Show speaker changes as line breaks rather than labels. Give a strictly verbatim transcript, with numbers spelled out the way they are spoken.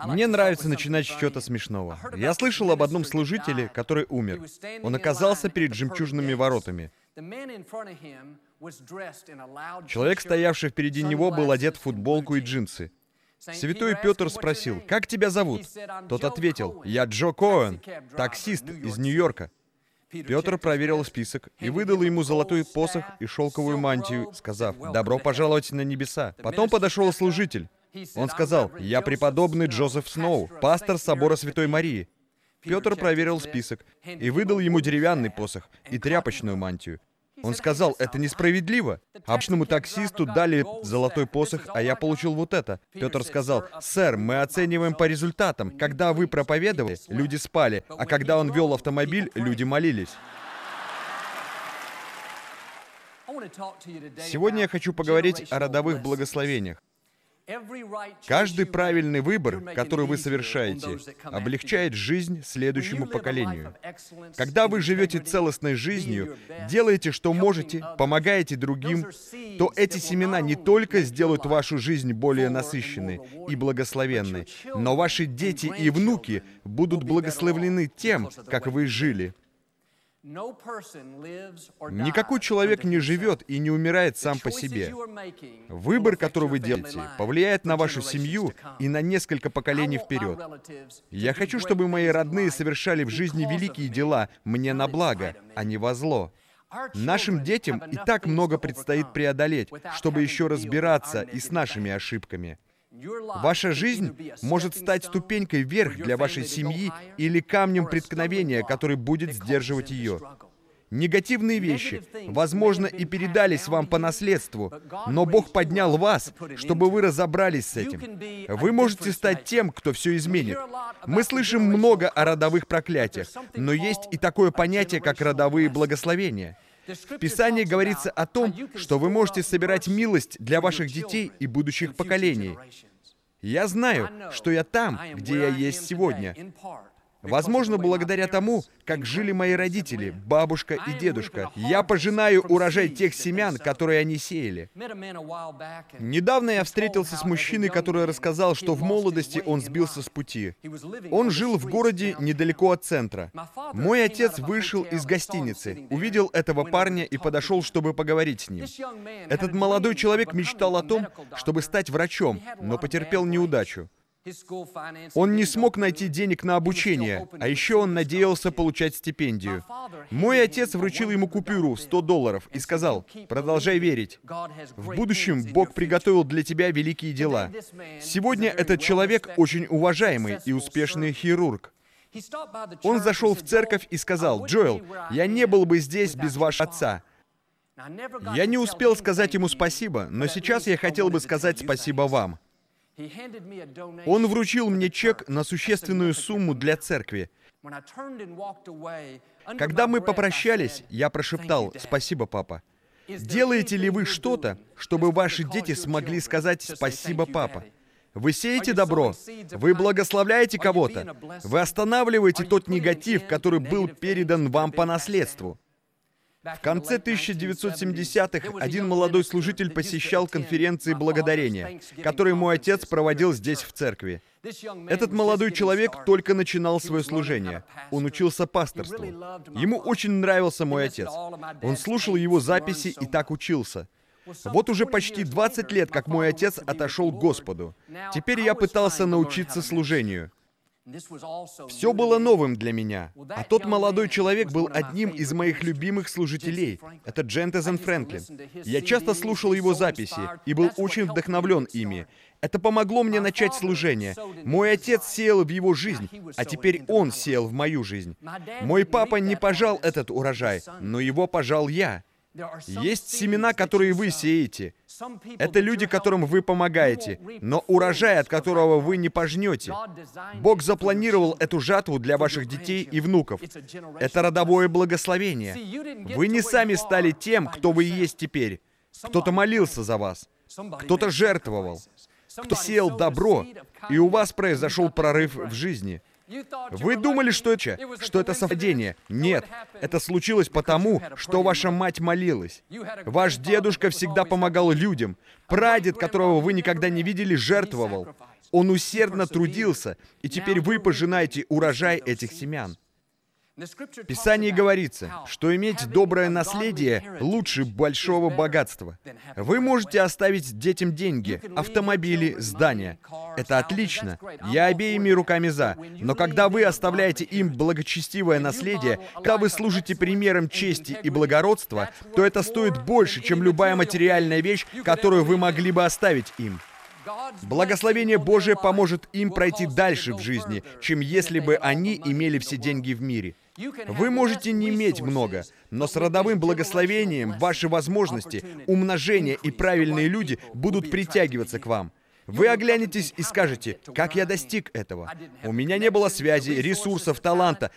Мне нравится начинать с чего-то смешного. Я слышал об одном служителе, который умер. Он оказался перед жемчужными воротами. Человек, стоявший впереди него, был одет в футболку и джинсы. Святой Петр спросил: «Как тебя зовут?» Тот ответил: «Я Джо Коэн, таксист из Нью-Йорка». Петр проверил список и выдал ему золотой посох и шелковую мантию, сказав: «Добро пожаловать на небеса». Потом подошел служитель. Он сказал: «Я преподобный Джозеф Сноу, пастор собора Святой Марии». Петр проверил список и выдал ему деревянный посох и тряпочную мантию. Он сказал: «Это несправедливо. Обычному таксисту дали золотой посох, а я получил вот это». Петр сказал: «Сэр, мы оцениваем по результатам. Когда вы проповедовали, люди спали, а когда он вел автомобиль, люди молились». Сегодня я хочу поговорить о родовых благословениях. Каждый правильный выбор, который вы совершаете, облегчает жизнь следующему поколению. Когда вы живете целостной жизнью, делаете, что можете, помогаете другим, то эти семена не только сделают вашу жизнь более насыщенной и благословенной, но ваши дети и внуки будут благословлены тем, как вы жили. Никакой человек не живет и не умирает сам по себе. Выбор, который вы делаете, повлияет на вашу семью и на несколько поколений вперед. Я хочу, чтобы мои родные совершали в жизни великие дела мне на благо, а не во зло. Нашим детям и так много предстоит преодолеть, чтобы еще разбираться и с нашими ошибками. Ваша жизнь может стать ступенькой вверх для вашей семьи или камнем преткновения, который будет сдерживать ее. Негативные вещи, возможно, и передались вам по наследству, но Бог поднял вас, чтобы вы разобрались с этим. Вы можете стать тем, кто все изменит. Мы слышим много о родовых проклятиях, но есть и такое понятие, как родовые благословения. В Писании говорится о том, что вы можете собирать милость для ваших детей и будущих поколений. Я знаю, что я там, где я есть сегодня. Возможно, благодаря тому, как жили мои родители, бабушка и дедушка. Я пожинаю урожай тех семян, которые они сеяли. Недавно я встретился с мужчиной, который рассказал, что в молодости он сбился с пути. Он жил в городе недалеко от центра. Мой отец вышел из гостиницы, увидел этого парня и подошел, чтобы поговорить с ним. Этот молодой человек мечтал о том, чтобы стать врачом, но потерпел неудачу. Он не смог найти денег на обучение, а еще он надеялся получать стипендию. Мой отец вручил ему купюру в сто долларов и сказал: «Продолжай верить. В будущем Бог приготовил для тебя великие дела». Сегодня этот человек очень уважаемый и успешный хирург. Он зашел в церковь и сказал: «Джоэл, я не был бы здесь без вашего отца». Я не успел сказать ему спасибо, но сейчас я хотел бы сказать спасибо вам. Он вручил мне чек на существенную сумму для церкви. Когда мы попрощались, я прошептал: «Спасибо, папа». Делаете ли вы что-то, чтобы ваши дети смогли сказать «Спасибо, папа»? Вы сеете добро, вы благословляете кого-то, вы останавливаете тот негатив, который был передан вам по наследству. В конце тысяча девятьсот семидесятых один молодой служитель посещал конференции благодарения, которые мой отец проводил здесь, в церкви. Этот молодой человек только начинал свое служение. Он учился пасторству. Ему очень нравился мой отец. Он слушал его записи и так учился. Вот уже почти двадцать лет, как мой отец отошел к Господу. Теперь я пытался научиться служению. Все было новым для меня. А тот молодой человек был одним из моих любимых служителей. Это Джентезен Фрэнклин. Я часто слушал его записи и был очень вдохновлен ими. Это помогло мне начать служение. Мой отец сеял в его жизнь, а теперь он сеял в мою жизнь. Мой папа не пожал этот урожай, но его пожал я. Есть семена, которые вы сеете. Это люди, которым вы помогаете, но урожай, от которого вы не пожнете. Бог запланировал эту жатву для ваших детей и внуков. Это родовое благословение. Вы не сами стали тем, кто вы есть теперь. Кто-то молился за вас, кто-то жертвовал, кто сеял добро, и у вас произошел прорыв в жизни. Вы думали, что это, что это совпадение? Нет, это случилось потому, что ваша мать молилась. Ваш дедушка всегда помогал людям. Прадед, которого вы никогда не видели, жертвовал. Он усердно трудился, и теперь вы пожинаете урожай этих семян. В Писании говорится, что иметь доброе наследие лучше большого богатства. Вы можете оставить детям деньги, автомобили, здания. Это отлично. Я обеими руками за. Но когда вы оставляете им благочестивое наследие, когда вы служите примером чести и благородства, то это стоит больше, чем любая материальная вещь, которую вы могли бы оставить им. Благословение Божие поможет им пройти дальше в жизни, чем если бы они имели все деньги в мире. Вы можете не иметь много, но с родовым благословением ваши возможности, умножение и правильные люди будут притягиваться к вам. Вы оглянетесь и скажете: «Как я достиг этого? У меня не было связи, ресурсов, таланта,